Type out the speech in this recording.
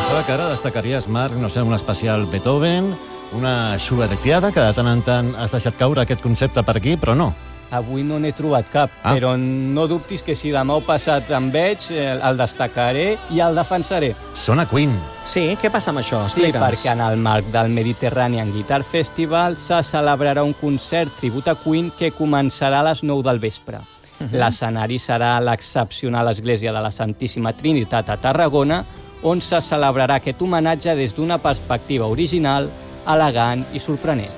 Pensava que ara destacaries, Marc, no sé, un especial Beethoven, una Schubertiada, que de tant en tant has deixat caure aquest concepte per aquí, però no. Avui no n'he trobat cap, però no dubtis que si demà o passat en veig, el destacaré i el defensaré. Sona Queen. Sí, què passa amb això? Sí, perquè en el marc del Mediterranean Guitar Festival se celebrarà un concert tribut a Queen que començarà a les 9 del vespre. L'escenari serà l'excepcional església de la Santíssima Trinitat a Tarragona, on se celebrarà aquest homenatge des d'una perspectiva original, elegant i sorprenent.